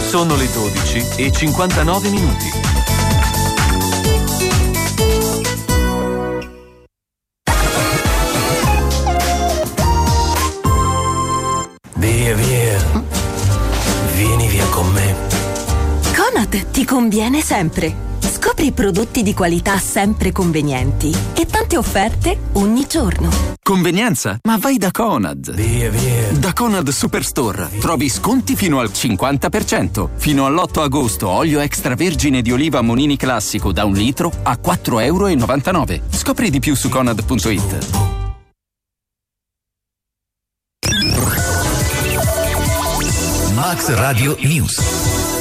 Sono le 12:59. Via, vieni via con me. Conad ti conviene sempre. Scopri prodotti di qualità sempre convenienti e tante offerte ogni giorno. Convenienza? Ma vai da Conad. Via. Da Conad Superstore trovi sconti fino al 50%. Fino all'8 agosto olio extravergine di oliva Monini classico da 1 litro a €4,99. Scopri di più su conad.it. Max Radio News.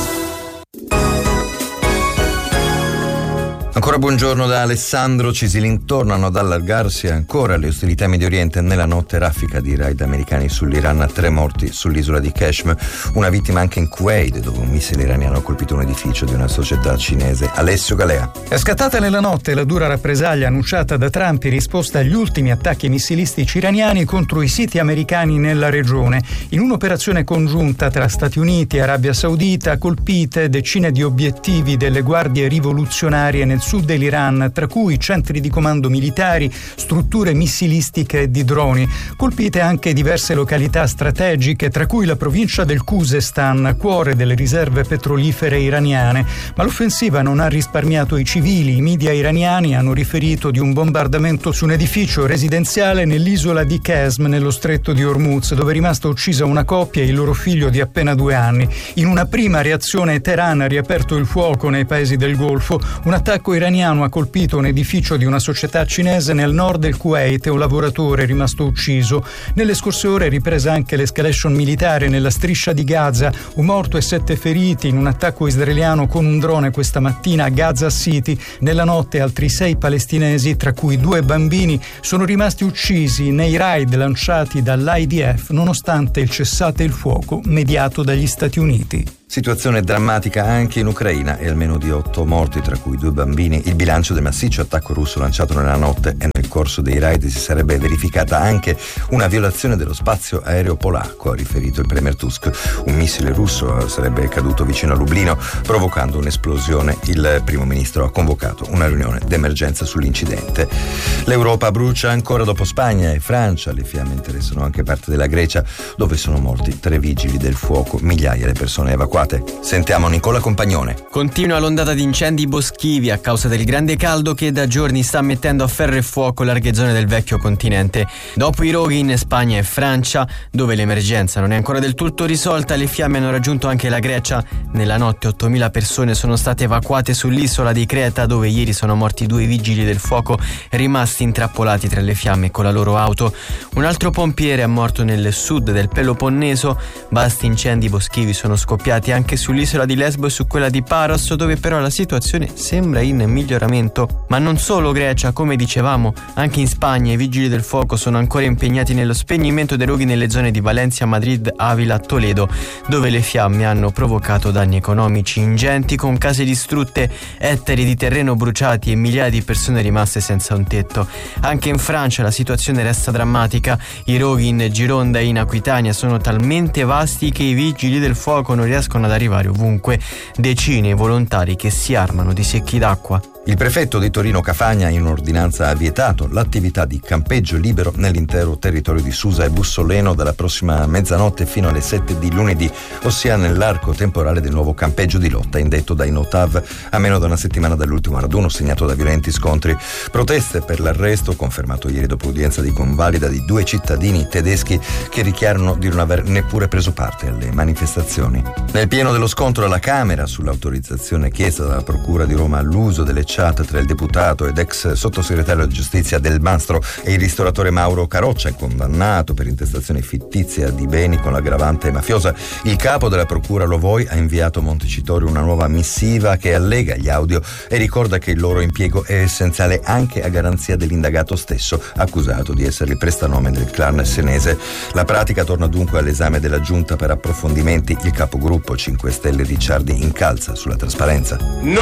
Ancora buongiorno da Alessandro Cisilin. Tornano ad allargarsi ancora le ostilità in Medio Oriente. Nella notte raffica di raid americani sull'Iran, 3 morti sull'isola di Kashmir, una vittima anche in Kuwait, dove un missile iraniano ha colpito un edificio di una società cinese. Alessio Galea. È scattata nella notte la dura rappresaglia annunciata da Trump in risposta agli ultimi attacchi missilistici iraniani contro i siti americani nella regione. In un'operazione congiunta tra Stati Uniti e Arabia Saudita, colpite decine di obiettivi delle guardie rivoluzionarie nel sud dell'Iran, tra cui centri di comando militari, strutture missilistiche e di droni. Colpite anche diverse località strategiche, tra cui la provincia del Khuzestan, cuore delle riserve petrolifere iraniane. Ma l'offensiva non ha risparmiato i civili. I media iraniani hanno riferito di un bombardamento su un edificio residenziale nell'isola di Qesm, nello stretto di Hormuz, dove è rimasta uccisa una coppia e il loro figlio di appena 2 anni. In una prima reazione Teheran ha riaperto il fuoco nei paesi del Golfo. Un attacco iraniano ha colpito un edificio di una società cinese nel nord del Kuwait e un lavoratore è rimasto ucciso. Nelle scorse ore è ripresa anche l'escalation militare nella striscia di Gaza, un morto e 7 feriti in un attacco israeliano con un drone questa mattina a Gaza City. Nella notte altri 6 palestinesi, tra cui 2 bambini, sono rimasti uccisi nei raid lanciati dall'IDF nonostante il cessate il fuoco mediato dagli Stati Uniti. Situazione drammatica anche in Ucraina e almeno di 8 morti, tra cui 2 bambini. Il bilancio del massiccio attacco russo lanciato nella notte, e nel corso dei raid si sarebbe verificata anche una violazione dello spazio aereo polacco, ha riferito il premier Tusk. Un missile russo sarebbe caduto vicino a Lublino, provocando un'esplosione. Il primo ministro ha convocato una riunione d'emergenza sull'incidente. L'Europa brucia ancora dopo Spagna e Francia. Le fiamme interessano anche parte della Grecia, dove sono morti 3 vigili del fuoco, migliaia le persone evacuate. Sentiamo Nicola Compagnone. Continua l'ondata di incendi boschivi a causa del grande caldo che da giorni sta mettendo a ferro e fuoco larghe zone del vecchio continente. Dopo i roghi in Spagna e Francia, dove l'emergenza non è ancora del tutto risolta, le fiamme hanno raggiunto anche la Grecia. Nella notte 8.000 persone sono state evacuate sull'isola di Creta, dove ieri sono morti 2 vigili del fuoco rimasti intrappolati tra le fiamme con la loro auto. Un altro pompiere è morto nel sud del Peloponneso. Vasti incendi boschivi sono scoppiati anche sull'isola di Lesbo e su quella di Paros, dove però la situazione sembra in miglioramento. Ma non solo Grecia, come dicevamo, anche in Spagna i vigili del fuoco sono ancora impegnati nello spegnimento dei roghi nelle zone di Valencia, Madrid, Avila, Toledo, dove le fiamme hanno provocato danni economici ingenti, con case distrutte, ettari di terreno bruciati e migliaia di persone rimaste senza un tetto. Anche in Francia la situazione resta drammatica. I roghi in Gironda e in Aquitania sono talmente vasti che i vigili del fuoco non riescono ad arrivare ovunque. Decine i volontari che si armano di secchi d'acqua. Il prefetto di Torino Cafagna in un'ordinanza ha vietato l'attività di campeggio libero nell'intero territorio di Susa e Bussoleno dalla prossima mezzanotte fino alle 7 di lunedì, ossia nell'arco temporale del nuovo campeggio di lotta indetto dai Notav, a meno da una settimana dall'ultimo raduno segnato da violenti scontri. Proteste per l'arresto, confermato ieri dopo udienza di convalida, di 2 cittadini tedeschi che dichiarano di non aver neppure preso parte alle manifestazioni. Nel pieno dello scontro alla Camera sull'autorizzazione chiesta dalla Procura di Roma all'uso delle chat tra il deputato ed ex sottosegretario di giustizia Del Mastro e il ristoratore Mauro Caroccia, condannato per intestazione fittizia di beni con l'aggravante mafiosa, il capo della Procura Lovoi ha inviato a Montecitorio una nuova missiva che allega gli audio e ricorda che il loro impiego è essenziale anche a garanzia dell'indagato stesso, accusato di essere il prestanome del clan senese. La pratica torna dunque all'esame della Giunta per approfondimenti. Il capogruppo 5 Stelle Ricciardi incalza sulla trasparenza.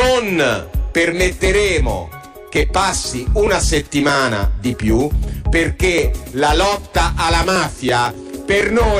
Non permetteremo che passi una settimana di più, perché la lotta alla mafia per noi